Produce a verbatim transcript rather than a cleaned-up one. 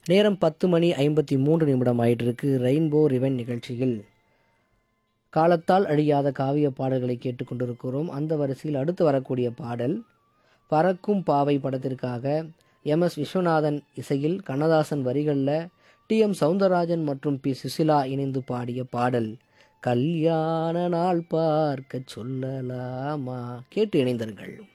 நேரம் பத்து மணி ஐம்பத்தி மூன்று நிமிடம் ஆயிட்டிருக்கு. ரெயின்போ ரிவன் நிகழ்ச்சியில் காலத்தால் அழியாத காவிய பாடல்களை கேட்டுக்கொண்டிருக்கிறோம். அந்த வரிசையில் அடுத்து வரக்கூடிய பாடல் பறக்கும் பாவை படத்திற்காக எம் எஸ் விஸ்வநாதன் இசையில் கண்ணதாசன் வரிகளில் டி எம் சௌந்தரராஜன் மற்றும் பி சுசிலா இணைந்து பாடிய பாடல் கல்யாண நாள் பார்க்க சொல்லலாமா. கேட்டு இணைந்தர்கள்.